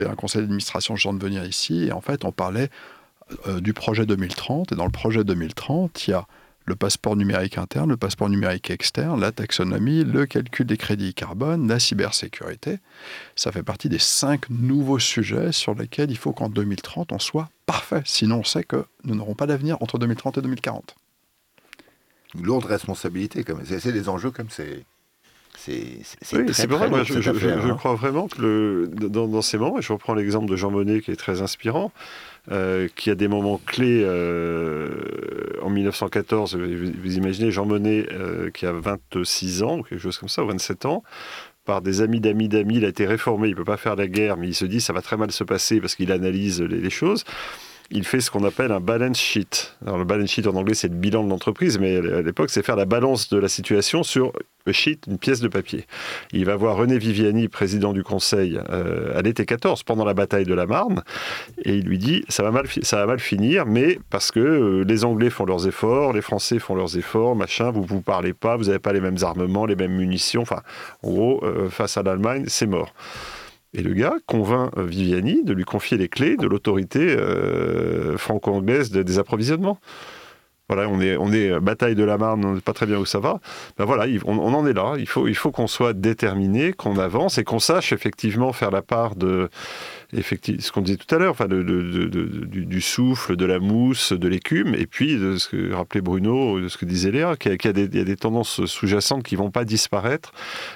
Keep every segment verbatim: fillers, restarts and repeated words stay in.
un conseil d'administration ce genre de venir ici, et en fait, on parlait euh, du projet deux mille trente, et dans le projet deux mille trente, il y a le passeport numérique interne, le passeport numérique externe, la taxonomie, le calcul des crédits carbone, la cybersécurité. Ça fait partie des cinq nouveaux sujets sur lesquels il faut qu'en deux mille trente, on soit parfait. Sinon, on sait que nous n'aurons pas d'avenir entre deux mille trente et deux mille quarante. Une lourde responsabilité, comme c'est, c'est des enjeux comme c'est... C'est, c'est, c'est oui, très, c'est pour très ça, moi, lourd, je, cette je, affaire, je, je hein. crois vraiment que le, dans, dans ces moments, et je reprends l'exemple de Jean Monnet qui est très inspirant, euh, qui a des moments clés euh, en mille neuf cent quatorze, vous, vous imaginez Jean Monnet euh, qui a vingt-six ans, ou quelque chose comme ça, ou vingt-sept ans, par des amis d'amis d'amis, il a été réformé, il ne peut pas faire la guerre, mais il se dit ça va très mal se passer parce qu'il analyse les, les choses. Il fait ce qu'on appelle un balance sheet. Alors, le balance sheet en anglais, c'est le bilan de l'entreprise, mais à l'époque, c'est faire la balance de la situation sur un sheet, une pièce de papier. Il va voir René Viviani, président du Conseil, euh, à l'été quatorze, pendant la bataille de la Marne, et il lui dit ça va mal, ça va mal finir, mais parce que euh, les Anglais font leurs efforts, les Français font leurs efforts, machin, vous ne vous parlez pas, vous n'avez pas les mêmes armements, les mêmes munitions, enfin, en gros, euh, face à l'Allemagne, c'est mort. Et le gars convainc Viviani de lui confier les clés de l'autorité euh, franco-anglaise de, des approvisionnements. Voilà, on est, on est bataille de la Marne, on ne sait pas très bien où ça va. Ben voilà, on, on en est là. Il faut, il faut qu'on soit déterminé, qu'on avance et qu'on sache effectivement faire la part de effectivement, ce qu'on disait tout à l'heure, enfin de, de, de, de, du, du souffle, de la mousse, de l'écume, et puis de ce que rappelait Bruno, de ce que disait Léa, qu'il y a, qu'il y a, des, il y a des tendances sous-jacentes qui ne vont pas disparaître.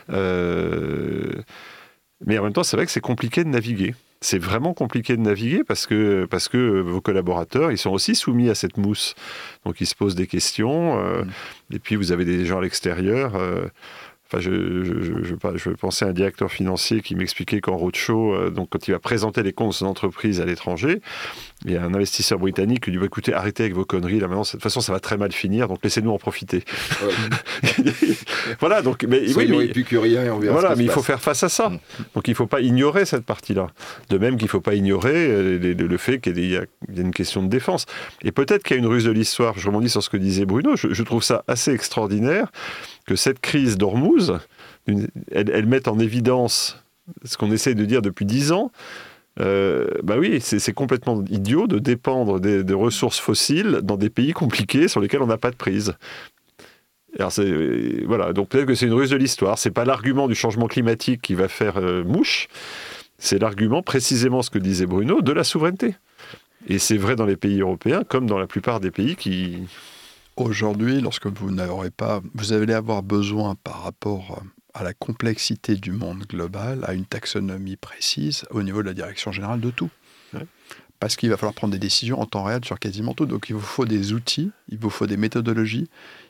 Euh, Mais en même temps, c'est vrai que c'est compliqué de naviguer. C'est vraiment compliqué de naviguer parce que, parce que vos collaborateurs, ils sont aussi soumis à cette mousse. Donc, ils se posent des questions. Euh, mmh. Et puis, vous avez des gens à l'extérieur. Euh, Enfin, je, je, je, je, je pensais à un directeur financier qui m'expliquait qu'en roadshow, euh, donc quand il va présenter les comptes de son entreprise à l'étranger, il y a un investisseur britannique qui lui dit bah, écoutez, arrêtez avec vos conneries, là maintenant, de toute façon, ça va très mal finir, donc laissez-nous en profiter. Ouais. Voilà, donc. Mais, Soyons oui, épicuriens et on verra voilà, ce qui mais se il faut passe. faire face à ça. Donc il ne faut pas ignorer cette partie-là. De même qu'il ne faut pas ignorer euh, le, le fait qu'il y a, il y a une question de défense. Et peut-être qu'il y a une ruse de l'histoire, je rebondis sur ce que disait Bruno, je, je trouve ça assez extraordinaire que cette crise d'Ormuz, Une, elle, elle met en évidence ce qu'on essaie de dire depuis dix ans. Euh, bah oui, c'est, c'est complètement idiot de dépendre des, des ressources fossiles dans des pays compliqués sur lesquels on n'a pas de prise. Alors c'est, voilà, donc peut-être que c'est une ruse de l'histoire. C'est pas l'argument du changement climatique qui va faire euh, mouche. C'est l'argument, précisément ce que disait Bruno, de la souveraineté. Et c'est vrai dans les pays européens comme dans la plupart des pays qui... Aujourd'hui, lorsque vous n'aurez pas... Vous allez avoir besoin par rapport à la complexité du monde global, à une taxonomie précise au niveau de la direction générale de tout. Ouais. Parce qu'il va falloir prendre des décisions en temps réel sur quasiment tout. Donc il vous faut des outils, il vous faut des méthodologies,